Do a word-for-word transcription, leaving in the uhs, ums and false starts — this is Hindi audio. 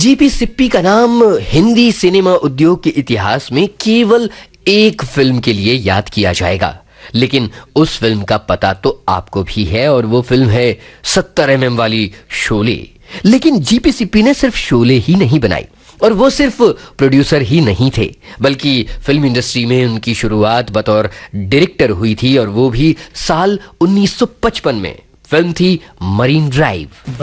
जीपी सिप्पी का नाम हिंदी सिनेमा उद्योग के इतिहास में केवल एक फिल्म के लिए याद किया जाएगा, लेकिन उस फिल्म का पता तो आपको भी है और वो फिल्म है सत्तर एम एम वाली शोले। लेकिन जीपी सिप्पी ने सिर्फ शोले ही नहीं बनाई, और वो सिर्फ प्रोड्यूसर ही नहीं थे, बल्कि फिल्म इंडस्ट्री में उनकी शुरुआत बतौर डायरेक्टर हुई थी, और वो भी साल उन्नीस सौ पचपन में। फिल्म थी मरीन ड्राइव।